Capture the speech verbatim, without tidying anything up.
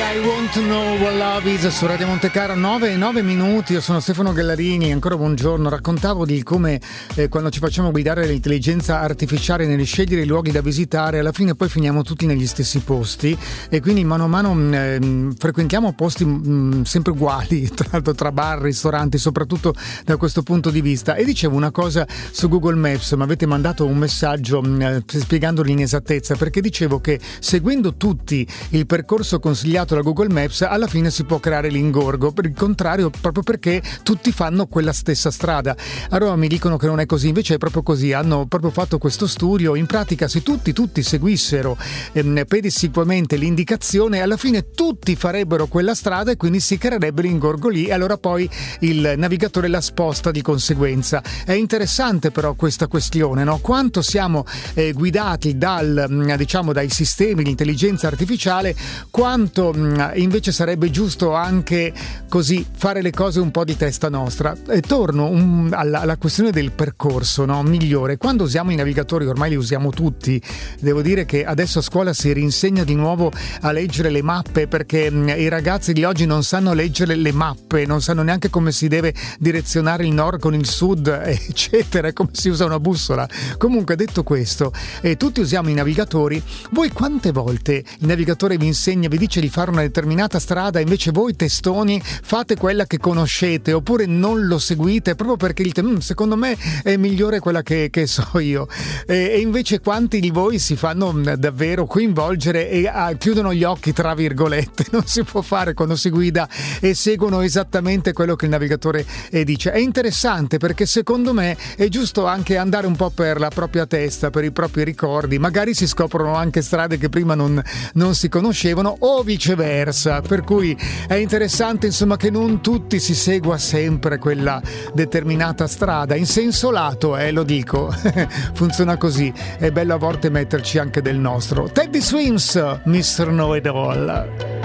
I Want to Know What Love Is su Radio Montecarlo, nove e nove minuti. Io sono Stefano Gallarini, ancora buongiorno. Raccontavo di come eh, quando ci facciamo guidare dall'intelligenza artificiale nel scegliere i luoghi da visitare, alla fine poi finiamo tutti negli stessi posti e quindi mano a mano mh, frequentiamo posti mh, sempre uguali, tra l'altro tra bar, ristoranti, soprattutto da questo punto di vista. E dicevo una cosa su Google Maps, mi avete mandato un messaggio mh, spiegando l'inesattezza, perché dicevo che seguendo tutti il percorso consigliato da Google Maps alla fine si può creare l'ingorgo, per il contrario, proprio perché tutti fanno quella stessa strada. Allora mi dicono che non è così, invece è proprio così. Hanno proprio fatto questo studio. In pratica, se tutti tutti seguissero ehm, pedissequamente l'indicazione, alla fine tutti farebbero quella strada e quindi si creerebbe l'ingorgo lì, e allora poi il navigatore la sposta di conseguenza. È interessante però questa questione, no? Quanto siamo eh, guidati dal, diciamo, dai sistemi di intelligenza artificiale, quanto mh, invece sarebbe giusto anche così fare le cose un po' di testa nostra. E torno um, alla, alla questione del percorso, no? Migliore. Quando usiamo i navigatori, ormai li usiamo tutti, devo dire che adesso a scuola si rinsegna di nuovo a leggere le mappe, perché mh, i ragazzi di oggi non sanno leggere le mappe, non sanno neanche come si deve direzionare il nord con il sud, eccetera, come si usa una bussola. Comunque, detto questo, eh, tutti usiamo i navigatori. Voi quante volte il navigatore vi insegna, vi dice di fare una determinata strada, invece voi testoni fate quella che conoscete, oppure non lo seguite proprio perché dite mmm, secondo me è migliore quella che, che so io, e, e invece quanti di voi si fanno mh, davvero coinvolgere e ah, chiudono gli occhi, tra virgolette? Non si può fare quando si guida e seguono esattamente quello che il navigatore eh, dice. È interessante perché secondo me è giusto anche andare un po' per la propria testa, per i propri ricordi. Magari si scoprono anche strade che prima non, non si conoscevano, o viceversa, per cui è interessante insomma che non tutti si segua sempre quella determinata strada, in senso lato, eh, lo dico. Funziona così, è bello a volte metterci anche del nostro. Teddy Swims, mister Know It All.